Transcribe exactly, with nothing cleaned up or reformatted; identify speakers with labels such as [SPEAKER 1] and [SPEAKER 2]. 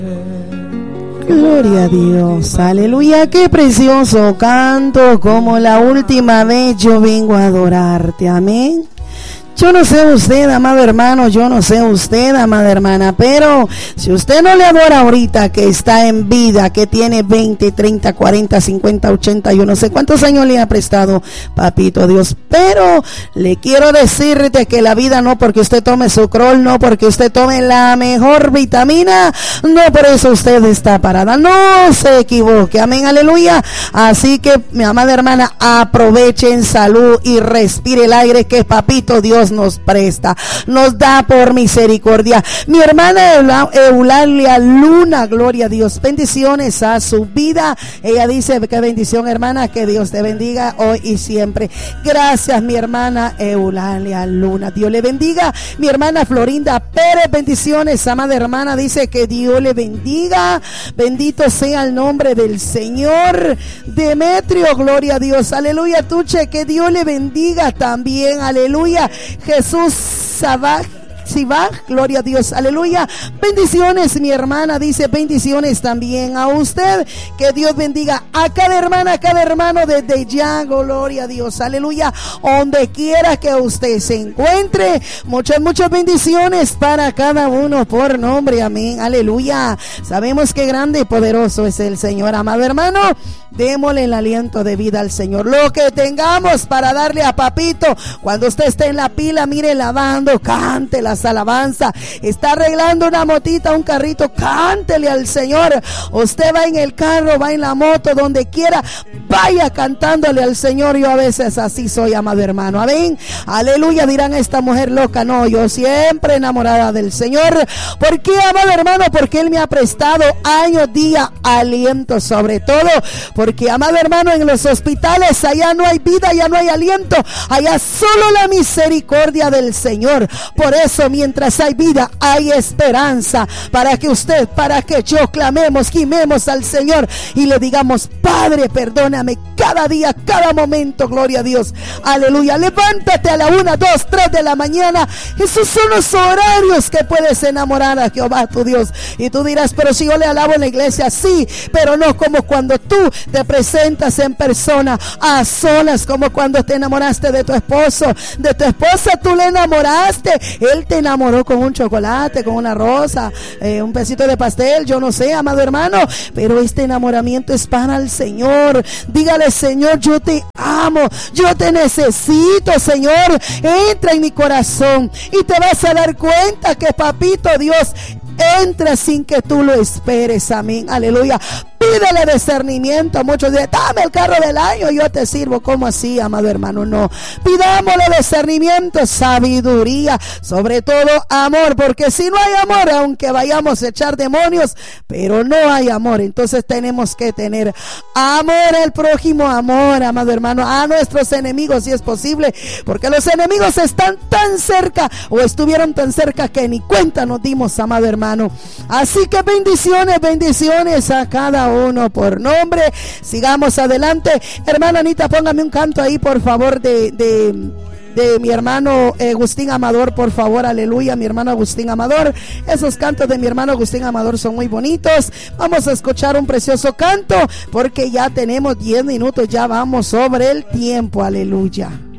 [SPEAKER 1] Gloria a Dios, aleluya, qué precioso canto, como la última vez yo vengo a adorarte, amén. Yo no sé usted, amado hermano, yo no sé usted, amada hermana, pero si usted no le adora ahorita que está en vida, que tiene veinte, treinta, cuarenta, cincuenta, ochenta, yo no sé cuántos años le ha prestado papito Dios, pero le quiero decirte que la vida no porque usted tome Sucrol, no porque usted tome la mejor vitamina, no por eso usted está parada, no se equivoque, amén, aleluya. Así que, mi amada hermana, aproveche en salud y respire el aire que papito Dios nos presta, nos da por misericordia. Mi hermana Eulalia Luna, gloria a Dios, bendiciones a su vida. Ella dice que bendición, hermana, que Dios te bendiga hoy y siempre. Gracias, mi hermana Eulalia Luna, Dios le bendiga. Mi hermana Florinda Pérez, bendiciones, amada hermana, dice que Dios le bendiga, bendito sea el nombre del Señor. Demetrio, gloria a Dios, aleluya. Tuche, que Dios le bendiga también, aleluya. Jesús Sabaj, Sibaj, gloria a Dios, aleluya. Bendiciones, mi hermana, dice bendiciones también a usted. Que Dios bendiga a cada hermana, a cada hermano desde ya, gloria a Dios, aleluya. Donde quiera que usted se encuentre, muchas, muchas bendiciones para cada uno por nombre, amén, aleluya. Sabemos que grande y poderoso es el Señor, amado hermano. Démosle el aliento de vida al Señor, lo que tengamos para darle a papito. Cuando usted esté en la pila, mire, lavando, cante las alabanzas. Está arreglando una motita, un carrito, cántele al Señor. Usted va en el carro, va en la moto, donde quiera, vaya cantándole al Señor. Yo a veces así soy, amado hermano, amén, aleluya. Dirán, esta mujer loca, no, yo siempre enamorada del Señor. ¿Por qué, amado hermano? Porque Él me ha prestado años, día, aliento, sobre todo porque, amado hermano, en los hospitales allá no hay vida, allá no hay aliento, allá solo la misericordia del Señor. Por eso, mientras hay vida, hay esperanza para que usted, para que yo clamemos, gimemos al Señor y le digamos, Padre, perdóname cada día, cada momento, gloria a Dios, aleluya. Levántate a la una, dos, tres de la mañana. Esos son los horarios que puedes enamorar a Jehová tu Dios. Y tú dirás, pero si yo le alabo en la iglesia, sí, pero no como cuando tú te presentas en persona, a solas, como cuando te enamoraste de tu esposo, de tu esposa. Tú le enamoraste, él te enamoró con un chocolate, con una rosa, eh, un pedacito de pastel, yo no sé, amado hermano, pero este enamoramiento es para el Señor. Dígale, Señor, yo te amo, yo te necesito, Señor, entra en mi corazón y te vas a dar cuenta que papito Dios entra sin que tú lo esperes, amén, aleluya. Pídele discernimiento. Muchos dicen, dame el carro del año, yo te sirvo. ¿Cómo así, amado hermano? No, pidámosle discernimiento, sabiduría, sobre todo amor, porque si no hay amor, aunque vayamos a echar demonios, pero no hay amor, entonces tenemos que tener amor al prójimo, amor, amado hermano, a nuestros enemigos si es posible, porque los enemigos están tan cerca, o estuvieron tan cerca que ni cuenta nos dimos, amado hermano. Así que bendiciones, bendiciones a cada uno por nombre. Sigamos adelante. Hermana Anita, póngame un canto ahí, por favor, de, de, de mi hermano Agustín Amador, por favor, aleluya, mi hermano Agustín Amador. Esos cantos de mi hermano Agustín Amador son muy bonitos. Vamos a escuchar un precioso canto, porque ya tenemos diez minutos, ya vamos sobre el tiempo, aleluya.